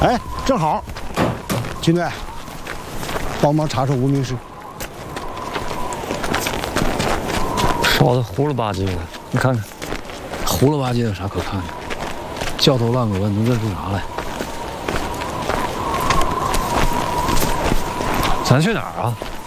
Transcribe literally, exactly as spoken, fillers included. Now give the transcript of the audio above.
哎，正好，秦队，帮忙查查无名氏。 烧的糊了吧唧的，你看看， 糊了吧唧的有啥可看的？焦头烂额，能认出啥来？ 咱去哪儿啊？